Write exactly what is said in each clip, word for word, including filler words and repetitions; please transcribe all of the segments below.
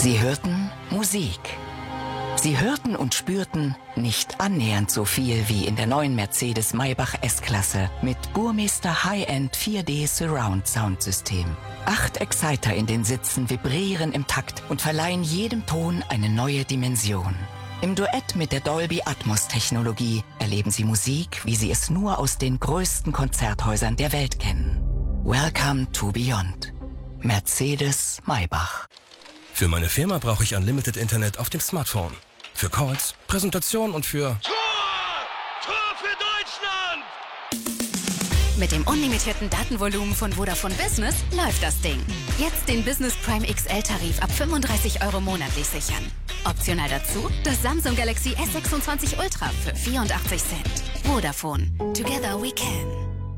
Sie hörten Musik. Sie hörten und spürten nicht annähernd so viel wie in der neuen Mercedes-Maybach S-Klasse mit Burmester High-End vier D Surround Soundsystem. Acht Exciter in den Sitzen vibrieren im Takt und verleihen jedem Ton eine neue Dimension. Im Duett mit der Dolby Atmos Technologie erleben Sie Musik, wie Sie es nur aus den größten Konzerthäusern der Welt kennen. Welcome to Beyond. Mercedes-Maybach. Für meine Firma brauche ich Unlimited Internet auf dem Smartphone. Für Calls, Präsentation und für... Tor! Tor für Deutschland! Mit dem unlimitierten Datenvolumen von Vodafone Business läuft das Ding. Jetzt den Business Prime X L-Tarif ab fünfunddreißig Euro monatlich sichern. Optional dazu das Samsung Galaxy S sechsundzwanzig Ultra für vierundachtzig Cent. Vodafone. Together we can.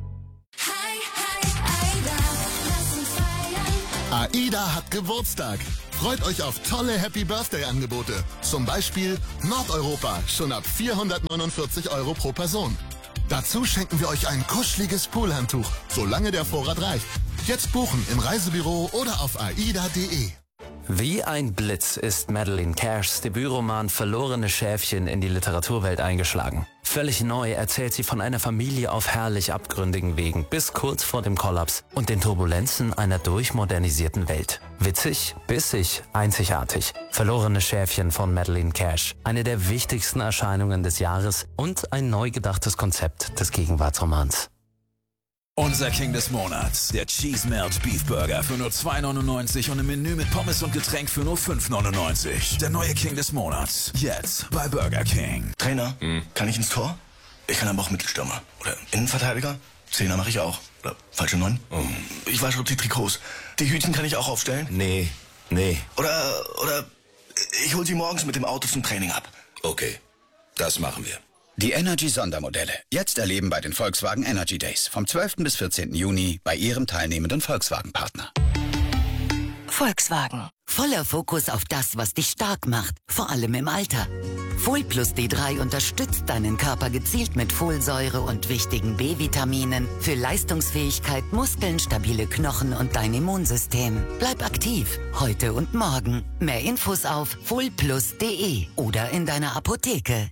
AIDA hat Geburtstag. Freut euch auf tolle Happy-Birthday-Angebote. Zum Beispiel Nordeuropa, schon ab vierhundertneunundvierzig Euro pro Person. Dazu schenken wir euch ein kuscheliges Poolhandtuch, solange der Vorrat reicht. Jetzt buchen im Reisebüro oder auf aida punkt de. Wie ein Blitz ist Madeleine Cashs Debütroman Verlorene Schäfchen in die Literaturwelt eingeschlagen. Völlig neu erzählt sie von einer Familie auf herrlich abgründigen Wegen bis kurz vor dem Kollaps und den Turbulenzen einer durchmodernisierten Welt. Witzig, bissig, einzigartig. Verlorene Schäfchen von Madeleine Cash. Eine der wichtigsten Erscheinungen des Jahres und ein neu gedachtes Konzept des Gegenwartsromans. Unser King des Monats, der Cheese Melt Beef Burger für nur zwei neunundneunzig und im Menü mit Pommes und Getränk für nur fünf neunundneunzig. Der neue King des Monats, jetzt bei Burger King. Trainer, hm. kann ich ins Tor? Ich kann aber auch Mittelstürmer. Oder Innenverteidiger? Zehner mache ich auch. Oder falsche Neun? Oh. Ich wasche die Trikots. Die Hütchen kann ich auch aufstellen? Nee, nee. Oder, oder ich hol sie morgens mit dem Auto zum Training ab. Okay, das machen wir. Die Energy-Sondermodelle. Jetzt erleben bei den Volkswagen Energy Days. Vom zwölften bis vierzehnten Juni bei Ihrem teilnehmenden Volkswagen-Partner. Volkswagen. Voller Fokus auf das, was dich stark macht. Vor allem im Alter. Folplus D drei unterstützt deinen Körper gezielt mit Folsäure und wichtigen B-Vitaminen für Leistungsfähigkeit, Muskeln, stabile Knochen und dein Immunsystem. Bleib aktiv, heute und morgen. Mehr Infos auf folplus punkt de oder in deiner Apotheke.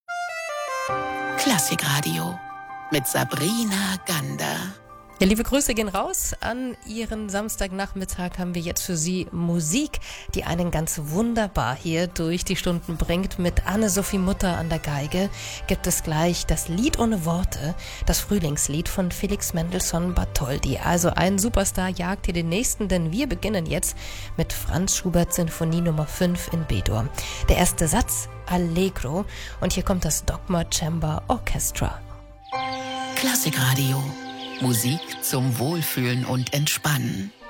Klassikradio mit Sabrina Gander. Ja, liebe Grüße gehen raus. An Ihren Samstagnachmittag haben wir jetzt für Sie Musik, die einen ganz wunderbar hier durch die Stunden bringt. Mit Anne-Sophie Mutter an der Geige gibt es gleich das Lied ohne Worte, das Frühlingslied von Felix Mendelssohn Bartholdy. Also ein Superstar jagt hier den nächsten, denn wir beginnen jetzt mit Franz Schubert Sinfonie Nummer fünf in B-Dur. Der erste Satz, Allegro, und hier kommt das Dogma Chamber Orchestra. Klassikradio. Musik zum Wohlfühlen und Entspannen.